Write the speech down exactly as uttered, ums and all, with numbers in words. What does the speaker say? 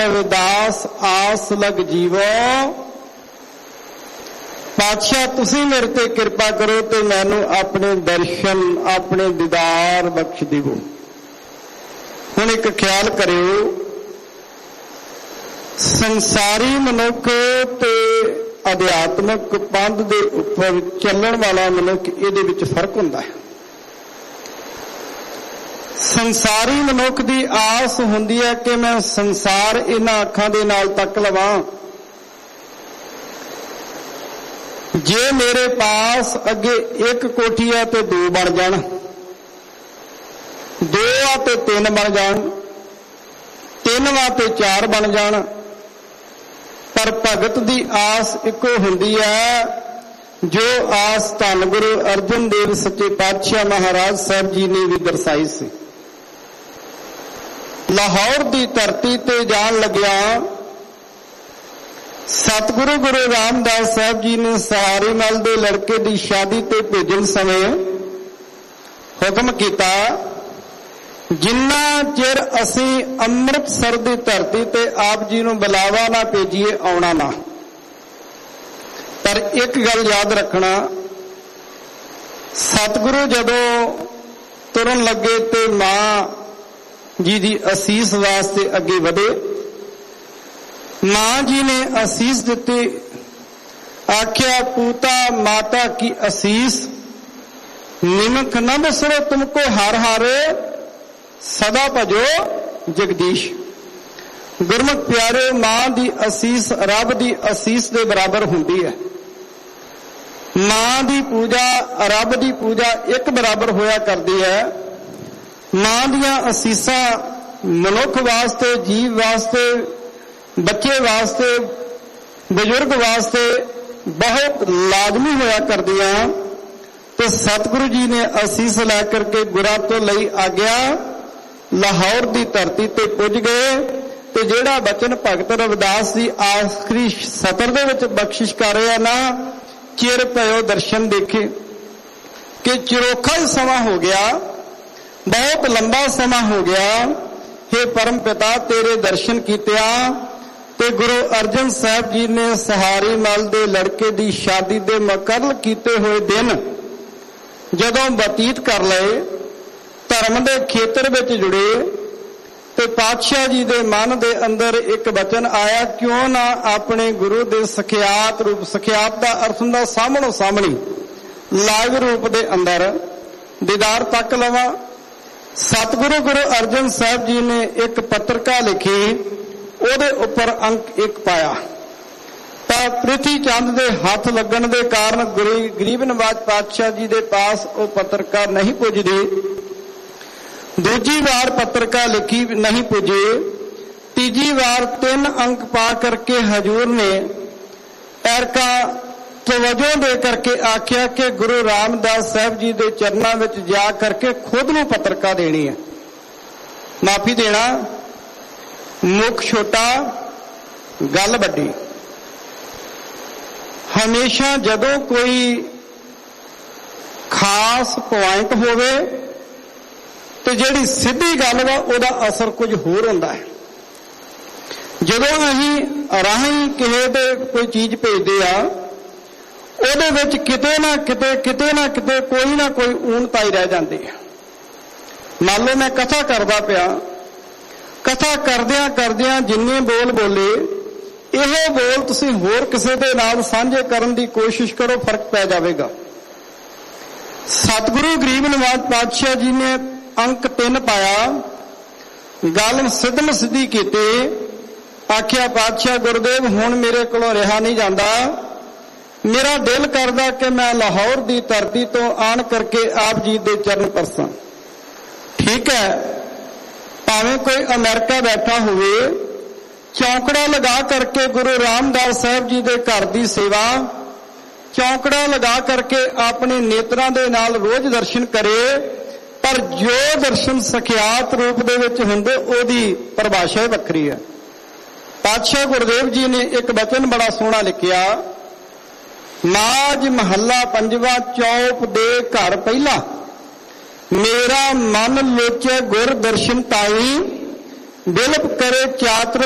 रविदास आस लग जीवो। पातशाह तुसी मेरे ते कृपा करो तो मैनू अपने दर्शन अपने दीदार बख्श दिवो। हुण एक ख्याल करियो, संसारी मनुख ते अध्यात्मक पंथ दे उपर चलण वाला मनुख इहदे विच फर्क हुंदा है। संसारी मनुख की आस हुंदी है कि मैं संसार इन्हां अखां दे नाल तक लवां। जे मेरे पास अगे एक कोठी है तो दो बन जाण, दो आ तो तीन बन जाण, तीन वा तो चार बन जाण। पर भगत की आस इको हुंदी है जो आस धन गुरु अर्जन देव सच्चे पातशाह महाराज साहब जी ने भी दर्शाई सी। लाहौर की धरती ते जान लग्या सतगुरु गुरु रामदास साहब जी ने सहारी मल दे लड़के की शादी ते भेजन समय हुक्म किया, जिन्ना चिर असी अमृतसर की धरती ते आप जी नूं बुलावा ना भेजीए आउणा ना। पर एक गल याद रखना, सतगुरु जदों तुरन लगे तो मां जी की असीस वास्ते अगे वधे। मां जी ने असीस दिती, आख्या पूता माता की असीस निमक न बसरो तुमको हर हारे सदा भजो जगदीश। गुरमुख प्यारे, मां की असीस रब की असीस के बराबर हुंदी है। मां की पूजा रब की पूजा एक बराबर होया करती है। मां दियां असीसां मनुख वास्ते, जीव वास्ते, बच्चे वास्ते, बुजुर्ग वास्ते बहुत लाजमी होया करदियां। तो सतगुरु जी ने असीस लैकर के गुरा तो लई आग्या लाहौर की धरती ते पुज गए। तो जिहड़ा बचन भगत रविदास की आखिरी सतर दे विच बख्शिश कर रहा ना, चिर पयो दर्शन देखे, कि चिरोखा ही समा हो गया, बहुत लंबा समा हो गया। हे परम पिता तेरे दर्शन कीतिया ते गुरु अर्जन साहब जी ने सहारी मल दे लड़के की शादी दे मुकर्रर कीते हुए दिन जदों बतीत कर लए, धर्म के खेतर विच जुड़े, तो पातशाह जी दे मन दे अंदर एक वचन आया, क्यों ना अपने गुरु दे सखियात रूप, सखियात का अर्थ हुंदा सामणो सामणी लाइव रूप दे अंदर दीदार तक लवां। सतगुरु गुरु अर्जन साहब जी ने एक पत्रिका लिखी, ਉਹਦੇ ਉੱਪਰ अंक एक पाया। तो पृथ्वी चंद के हाथ लगन के कारण गरीब नवाज पातशाह जी के पास वो पत्रिका नहीं पुजदी। दूजी बार पत्रिका लिखी नहीं पुजी, तीजी बार तीन अंक पा करके हजूर ने एरका तवज्जो दे करके आख्या कि गुरु रामदास साहब जी के चरणों में जा करके खुद नूं पत्रिका देनी है। माफी देना मुख छोटा गल वड्डी। हमेशा जदों कोई खास पॉइंट होवे तो जिहड़ी सीधी गल वा उहदा असर कुछ होर हुंदा है। जदों असीं राहीं किसे दे कोई चीज भेजदे आ, ਉਹਦੇ ਵਿੱਚ किते ना किते किते ना किते कोई ना कोई ऊणताई रह जाती है। मान लो मैं कथा करदा पिया, कथा करदियां करदियां जिन्ने बोल बोले, यह बोल तुसीं होर किसे दे नाल साझे करन दी कोशिश करो, फर्क पै जाएगा। सतगुरु गरीब नवाज पातशाह जी ने अंक तीन पाया, गल सिद्धम सिद्धी कीती, आख्या पातशाह गुरदेव हुण मेरे कोलों रहा नहीं जाता, मेरा दिल करदा कि मैं लाहौर की धरती तो आन करके आप जी के चरण परसां। ठीक है, भावें कोई अमेरिका बैठा हुए, चौंकड़ा लगा करके गुरु रामदास साहब जी के घर की सेवा, चौंकड़ा लगा करके अपने नेत्रां दे नाल रोज दर्शन करे, पर जो दर्शन सखियात रूप दे विच हुंदे ओदी परिभाषा ही वखरी है। पातशाह गुरदेव जी ने एक वचन बड़ा सोहना लिखिया, माज महला पंजवा चौप दे घर पहला, मेरा मन लोचे गुर दर्शन ताई, बिलप करे चात्र